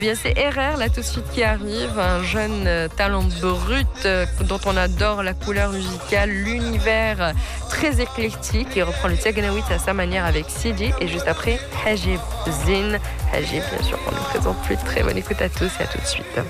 Bien, c'est RR là tout de suite qui arrive, un jeune talent brut dont on adore la couleur musicale, l'univers très éclectique. Il reprend le Tiaganawit à sa manière avec Sidi et juste après Hajib Zin. Hajib, bien sûr, qu'on ne présente plus. Très bonne écoute à tous et à tout de suite.